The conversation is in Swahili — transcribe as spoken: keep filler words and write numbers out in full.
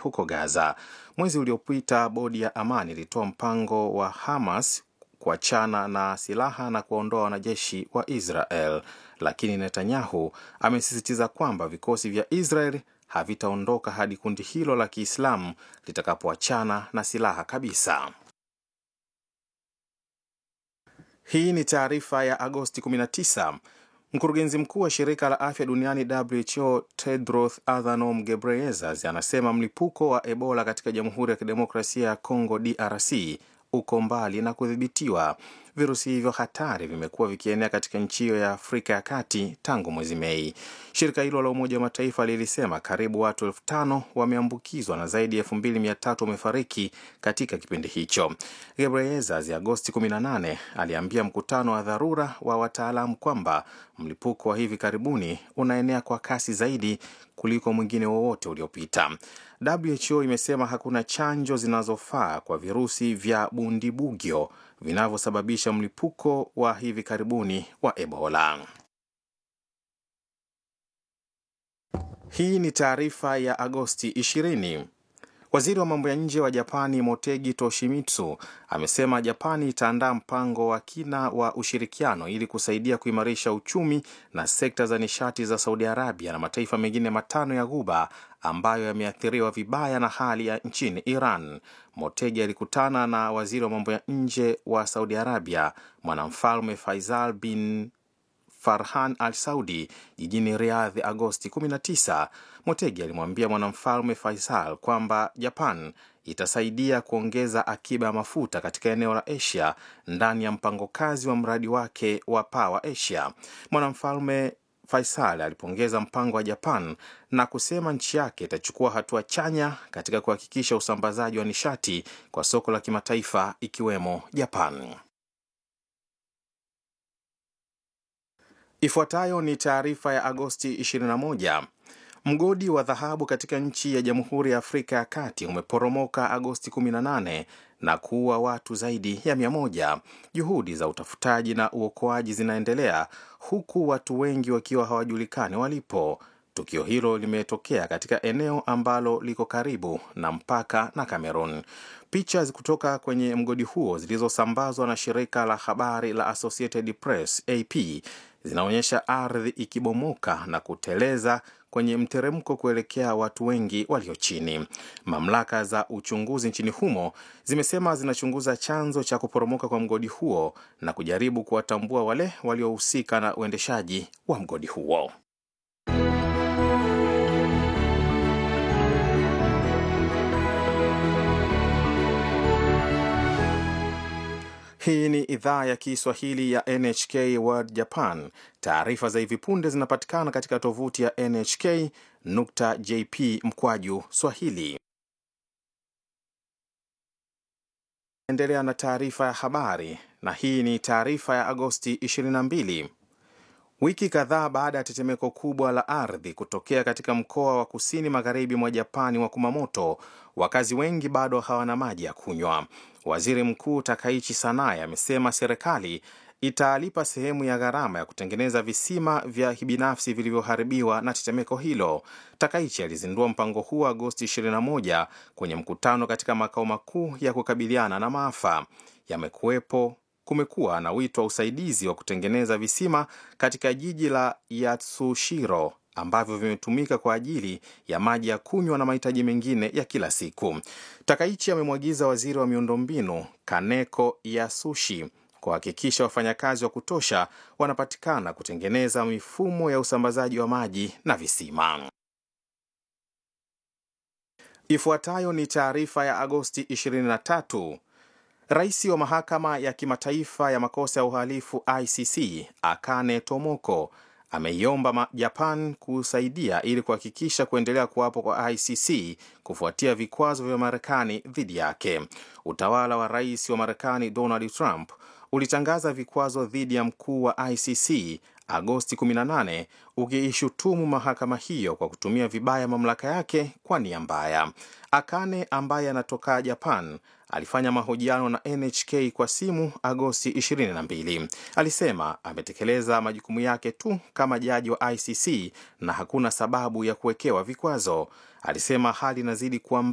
huko Gaza. Mwezi uliopita, bodi ya amani ilitoa mpango wa Hamas kuachana na silaha na kuondoa wanajeshi wa Israel, lakini Netanyahu amesisitiza kwamba vikosi vya Israel havitaondoka hadi kundi hilo la Kiislamu litakapoachana na silaha kabisa. Hii ni taarifa ya Agosti kumi na tisa. Mkurugenzi mkuu wa shirika la afya duniani W H O Tedros Adhanom Ghebreyesus anasema mlipuko wa Ebola katika Jamhuri ya Kidemokrasia ya Kongo D R C uko mbali na kudhibitiwa. Virusi hivyo hatari vimekuwa vikienea katika nchi hiyo ya Afrika ya Kati tangu mwezi Mei. Shirika hilo la Umoja wa Mataifa lilisema karibu watu elfu tano wameambukizwa na zaidi ya elfu mbili mia tatu wamefariki katika kipindi hicho. Ghebreyesus Agosti kumi na nane aliambia mkutano wa dharura wa wataalamu kwamba mlipuko wa hivi karibuni unaenea kwa kasi zaidi kuliko mwingine wowote uliopita. W H O imesema hakuna chanjo zinazofaa kwa virusi vya Bundibugyo vinavyosababisha mlipuko wa hivi karibuni wa Ebola. Hii ni taarifa ya Agosti ishirini. Waziri wa mambo ya nje wa Japani Motegi Toshimitsu amesema Japani itaandaa mpango wa kina wa ushirikiano ili kusaidia kuimarisha uchumi na sekta za nishati za Saudi Arabia na mataifa mengine matano ya Ghuba ambayo yameathiriwa vibaya na hali ya nchini Iran. Motegi alikutana na waziri wa mambo ya nje wa Saudi Arabia, Mwanamfalme Faisal bin Farhan Al Saudi jijini Riyadh Agosti kumi na tisa. Motegi alimwambia Mwanamfalme Faisal kwamba Japan itasaidia kuongeza akiba ya mafuta katika eneo la Asia ndani ya mpango kazi wa mradi wake wa Power Asia. Mwanamfalme Faisal alipongeza mpango wa Japan na kusema nchi yake itachukua hatua chanya katika kuhakikisha usambazaji wa nishati kwa soko la kimataifa ikiwemo Japan. Ifuatayo ni taarifa ya Agosti ishirini na moja. Mgodi wa dhahabu katika nchi ya Jamhuri ya Afrika ya Kati umeporomoka Agosti kumi na nane na kuua watu zaidi ya mia moja. Juhudi za utafutaji na uokoaji zinaendelea huku watu wengi wakiwa hawajulikani walipo. Tukio hilo limetokea katika eneo ambalo liko karibu na mpaka na Cameroon. Picha kutoka kwenye mgodi huo zilizosambazwa na shirika la habari la Associated Press A P zinaonyesha ardhi ikibomoka na kuteleza kwenye mteremko kuelekea watu wengi walio chini. Mamlaka za uchunguzi nchini humo zimesema zinachunguza chanzo cha kuporomoka kwa mgodi huo na kujaribu kuwatambua wale waliohusika na uendeshaji wa mgodi huo. Hii ni idhaa ya Kiswahili ya N H K World Japan. Taarifa za hivi punde zinapatikana katika tovuti ya N H K nukta J P mkwaju Swahili. Endelea na taarifa ya habari, na hii ni taarifa ya Agosti ishirini na mbili. Wiki kadhaa baada ya tetemeko kubwa la ardhi kutokea katika mkoa wa kusini magharibi mwa Japani wa Kumamoto, wakazi wengi bado hawana maji ya kunywa. Waziri Mkuu Takaichi Sanae amesema serikali italipa sehemu ya gharama ya kutengeneza visima vya kibinafsi vilivyoharibiwa na tetemeko hilo. Takaichi alizindua mpango huo Agosti ishirini na moja kwenye mkutano katika makao makuu ya kukabiliana na maafa. Yamekuwepo Kumekuwa na wito wa usaidizi wa kutengeneza visima katika jiji la Yatsushiro ambavyo vimetumika kwa ajili ya maji ya kunywa na mahitaji mengine ya kila siku. Takaichi amemwagiza waziri wa miundombinu Kaneko Yasushi kuhakikisha wafanyakazi wa kutosha wanapatikana kutengeneza mifumo ya usambazaji wa maji na visima. Ifuatayo ni taarifa ya Agosti ishirini na tatu. Rais wa mahakama ya kimataifa ya makosa ya uhalifu I C C, Akane Tomoko, ameiomba Japan kusaidia ili kuhakikisha kuendelea kuwapo kwa I C C kufuatia vikwazo vya Marekani dhidi yake. Utawala wa rais wa Marekani Donald Trump ulitangaza vikwazo dhidi ya mkuu wa I C C Agosti kumi na nane, ukiishutumu mahakama hiyo kwa kutumia vibaya mamlaka yake kwa nia mbaya. Akane ambaye anatoka Japan alifanya mahojiano na N H K kwa simu Agosti ishirini na mbili. Alisema ametekeleza majukumu yake tu kama jaji wa I C C na hakuna sababu ya kuwekewa vikwazo. Alisema hali inazidi kuwa